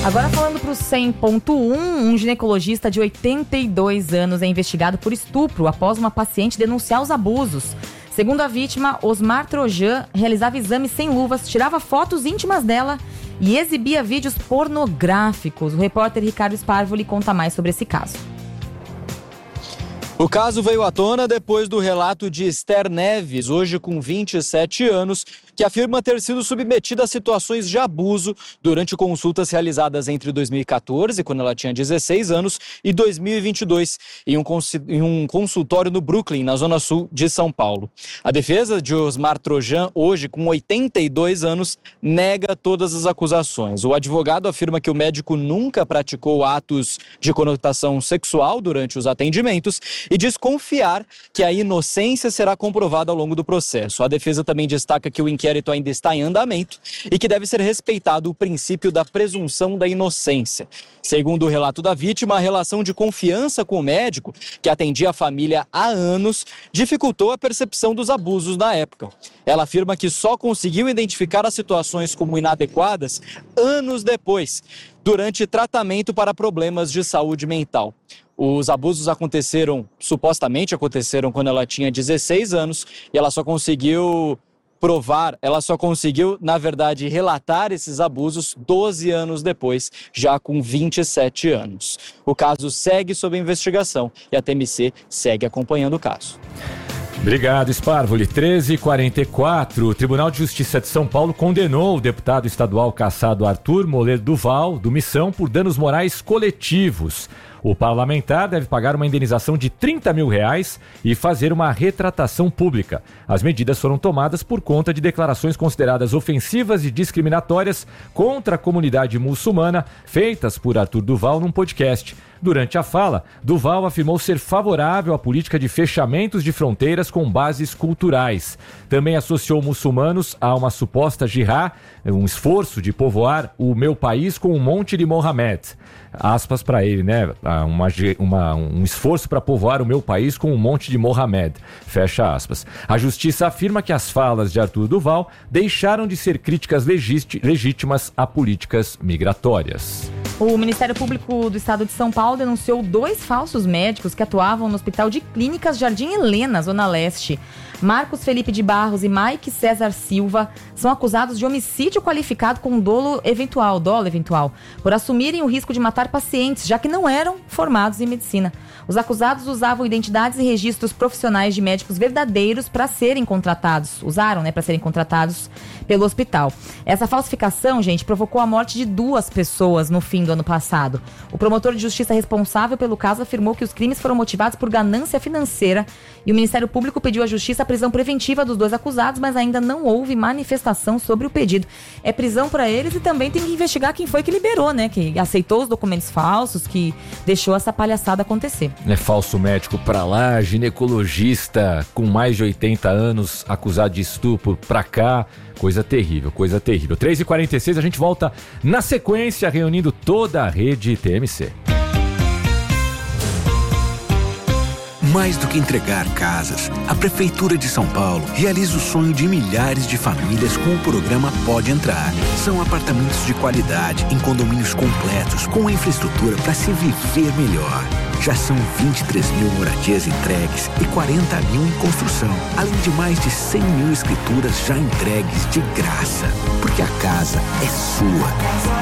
Agora falando para o 100.1, um ginecologista de 82 anos é investigado por estupro após uma paciente denunciar os abusos. Segundo a vítima, Osmar Trojan realizava exames sem luvas, tirava fotos íntimas dela e exibia vídeos pornográficos. O repórter Ricardo Sparvoli conta mais sobre esse caso. O caso veio à tona depois do relato de Esther Neves, hoje com 27 anos, que afirma ter sido submetida a situações de abuso durante consultas realizadas entre 2014, quando ela tinha 16 anos, e 2022, em um consultório no Brooklyn, na zona sul de São Paulo. A defesa de Osmar Trojan, hoje com 82 anos, nega todas as acusações. O advogado afirma que o médico nunca praticou atos de conotação sexual durante os atendimentos e diz confiar que a inocência será comprovada ao longo do processo. A defesa também destaca que o inquérito ainda está em andamento e que deve ser respeitado o princípio da presunção da inocência. Segundo o relato da vítima, a relação de confiança com o médico, que atendia a família há anos, dificultou a percepção dos abusos na época. Ela afirma que só conseguiu identificar as situações como inadequadas anos depois, durante tratamento para problemas de saúde mental. Os abusos supostamente aconteceram quando ela tinha 16 anos e ela só conseguiu, na verdade, relatar esses abusos 12 anos depois, já com 27 anos. O caso segue sob investigação e a TMC segue acompanhando o caso. Obrigado, Sparvoli. 13h44, o Tribunal de Justiça de São Paulo condenou o deputado estadual cassado Arthur Moledo Duval, do Missão, por danos morais coletivos. O parlamentar deve pagar uma indenização de R$30 mil e fazer uma retratação pública. As medidas foram tomadas por conta de declarações consideradas ofensivas e discriminatórias contra a comunidade muçulmana feitas por Arthur Duval num podcast. Durante a fala, Duval afirmou ser favorável à política de fechamentos de fronteiras com bases culturais. Também associou muçulmanos a uma suposta jihad, um esforço de povoar o meu país com um monte de Mohamed. Aspas para ele, né? Um esforço para povoar o meu país com um monte de Mohamed. Fecha aspas. A justiça afirma que as falas de Arthur Duval deixaram de ser críticas legítimas a políticas migratórias. O Ministério Público do Estado de São Paulo denunciou 2 falsos médicos que atuavam no Hospital de Clínicas Jardim Helena, Zona Leste. Marcos Felipe de Barros e Mike César Silva são acusados de homicídio qualificado com dolo eventual, por assumirem o risco de matar pacientes, já que não eram formados em medicina. Os acusados usavam identidades e registros profissionais de médicos verdadeiros para serem contratados, para serem contratados pelo hospital. Essa falsificação, gente, provocou a morte de 2 pessoas no fim do ano passado. O promotor de justiça responsável pelo caso afirmou que os crimes foram motivados por ganância financeira e o Ministério Público pediu à justiça a prisão preventiva dos 2 acusados, mas ainda não houve manifestação sobre o pedido. É prisão para eles e também tem que investigar quem foi que liberou, né? Que aceitou os documentos falsos, que deixou essa palhaçada acontecer. É falso médico pra lá, ginecologista com mais de 80 anos acusado de estupro pra cá. Coisa terrível, coisa terrível. 13h46, a gente volta na sequência, reunindo toda a rede TMC. Mais do que entregar casas, a Prefeitura de São Paulo realiza o sonho de milhares de famílias com o programa Pode Entrar. São apartamentos de qualidade, em condomínios completos, com infraestrutura para se viver melhor. Já são 23 mil moradias entregues e 40 mil em construção, além de mais de 100 mil escrituras já entregues de graça. Porque a casa é sua.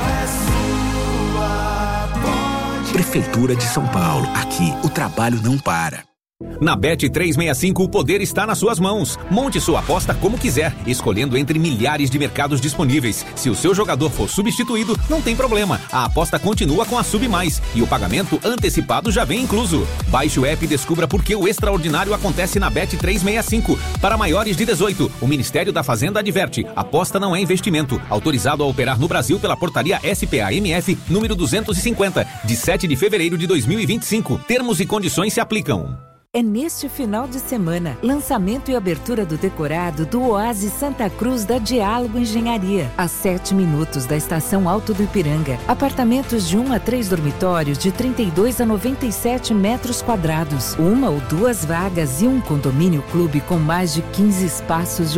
Prefeitura de São Paulo. Aqui, o trabalho não para. Na Bet365 o poder está nas suas mãos. Monte sua aposta como quiser, escolhendo entre milhares de mercados disponíveis. Se o seu jogador for substituído, não tem problema. A aposta continua com a Sub Mais e o pagamento antecipado já vem incluso. Baixe o app e descubra por que o extraordinário acontece na Bet365. Para maiores de 18, o Ministério da Fazenda adverte: aposta não é investimento. Autorizado a operar no Brasil pela portaria SPA-MF número 250, de 7 de fevereiro de 2025. Termos e condições se aplicam. É neste final de semana, lançamento e abertura do decorado do Oásis Santa Cruz da Diálogo Engenharia, a 7 minutos da Estação Alto do Ipiranga. Apartamentos de 1 a 3 dormitórios de 32 a 97 metros quadrados, 1 ou 2 vagas e um condomínio clube com mais de 15 espaços de